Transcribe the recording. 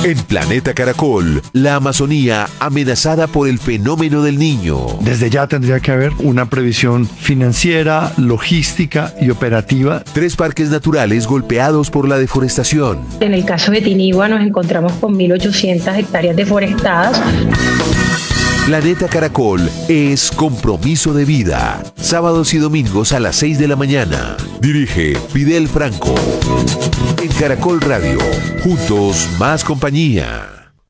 En Planeta Caracol, la Amazonía amenazada por el fenómeno del Niño. Desde ya tendría que haber una previsión financiera, logística y operativa. 3 parques naturales golpeados por la deforestación. En el caso de Tinigua nos encontramos con 1.800 hectáreas deforestadas. Planeta Caracol es compromiso de vida. Sábados y domingos a las 6 de la mañana. Dirige Fidel Franco. En Caracol Radio, juntos más compañía.